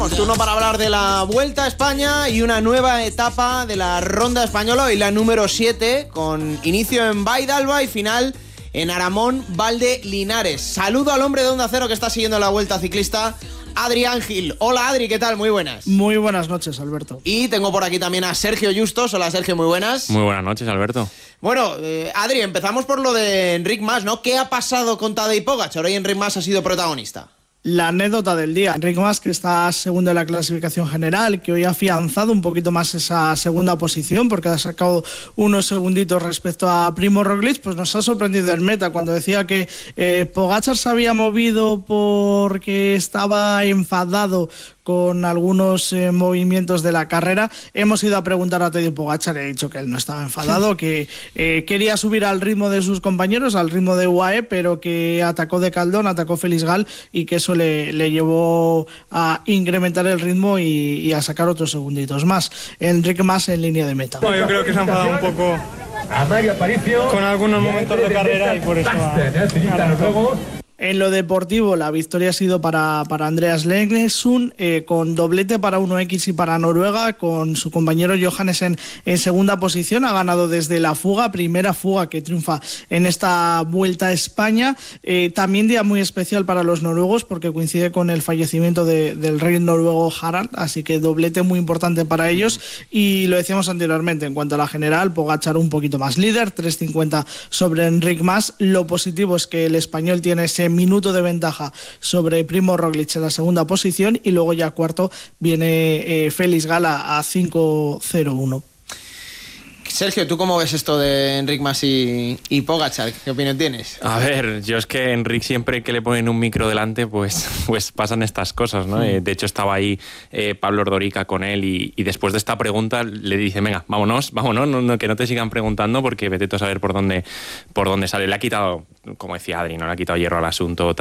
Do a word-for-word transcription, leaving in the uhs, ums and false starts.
Turno para hablar de la Vuelta a España y una nueva etapa de la Ronda Española y la número siete, con inicio en Baidalba y final en Aramón, Valde Linares. Saludo al hombre de Onda Cero que está siguiendo la Vuelta Ciclista, Adrián Gil. Hola Adri, ¿qué tal? Muy buenas. Muy buenas noches, Alberto. Y tengo por aquí también a Sergio Justos. Hola Sergio, muy buenas. Muy buenas noches, Alberto. Bueno, eh, Adri, empezamos por lo de Enric Mas, ¿no? ¿Qué ha pasado con Tadej Pogačar? Hoy Enric Mas ha sido protagonista. La anécdota del día. Enric Mas, que está segundo en la clasificación general, que hoy ha afianzado un poquito más esa segunda posición porque ha sacado unos segunditos respecto a Primo Roglic, pues nos ha sorprendido el meta cuando decía que eh, Pogačar se había movido porque estaba enfadado con algunos eh, movimientos de la carrera. Hemos ido a preguntar a Tadej Pogačar y ha dicho que él no estaba enfadado, que eh, quería subir al ritmo de sus compañeros, al ritmo de U A E, pero que atacó de Caldón, atacó Félix Gal y que eso le, le llevó a incrementar el ritmo y, y a sacar otros segunditos más. Enric Mas en línea de meta. No, yo creo que se ha enfadado un poco con algunos momentos de carrera y por eso ha, ha En lo deportivo, la victoria ha sido para, para Andreas Leknesund, eh, con doblete para uno equis y para Noruega, con su compañero Johannes en, en segunda posición. Ha ganado desde la fuga, primera fuga que triunfa en esta Vuelta a España. Eh, también día muy especial para los noruegos porque coincide con el fallecimiento de, del rey noruego Harald, así que doblete muy importante para ellos. Y lo decíamos anteriormente, en cuanto a la general, Pogačar un poquito más líder, tres cincuenta sobre Enric Mas. Lo positivo es que el español tiene ese minuto de ventaja sobre Primo Roglic en la segunda posición y luego ya cuarto viene eh, Félix Gal a cinco cero uno. Sergio, ¿tú cómo ves esto de Enric Mas y, y Pogačar? ¿Qué opinión tienes? A ver, yo es que Enric siempre que le ponen un micro delante, pues, pues pasan estas cosas, ¿no? Mm. Eh, de hecho estaba ahí eh, Pablo Ordorica con él y, y después de esta pregunta le dice, venga, vámonos, vámonos, no, no, que no te sigan preguntando porque vete tú a saber por dónde, por dónde sale. Le ha quitado, como decía Adri, no le ha quitado hierro al asunto